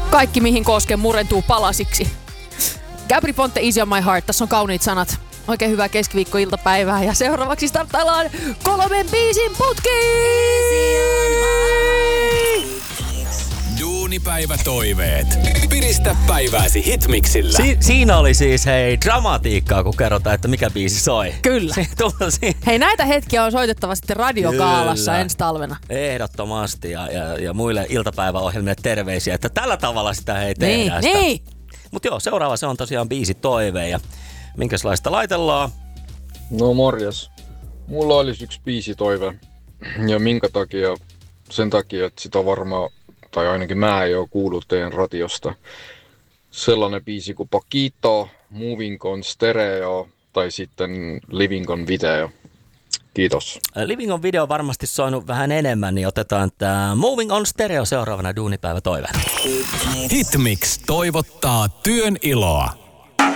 Kaikki mihin kosken murentuu palasiksi. Gabry Ponte, Easy on my heart. Tässä on kauniit sanat. Oikein hyvää keskiviikko-iltapäivää ja seuraavaksi startaillaan 3 biisin putkiin! Duunipäivätoiveet. Piristä päivääsi Hitmixillä. Siinä oli siis dramatiikkaa, kun kerrotaan, että mikä biisi soi. Kyllä. Hei, näitä hetkiä on soitettava sitten radiokaalassa ensi talvena. Ehdottomasti ja muille iltapäiväohjelmille terveisiä, että tällä tavalla sitä ei tehdä. Niin. Mutta joo, seuraava se on tosiaan biisi toive ja minkälaista laitellaan? No morjes. Mulla olisi yksi biisitoive. Ja minkä takia? Sen takia, että sitä varmaan, tai ainakin mä en ole kuullut teidän radiosta. Sellainen biisi kuin Paquito, Moving on Stereo tai sitten Living on Video. Kiitos. Living on Video varmasti soinut vähän enemmän, niin otetaan tää Moving on Stereo seuraavana duunipäivätoive. Hitmix toivottaa työn iloa.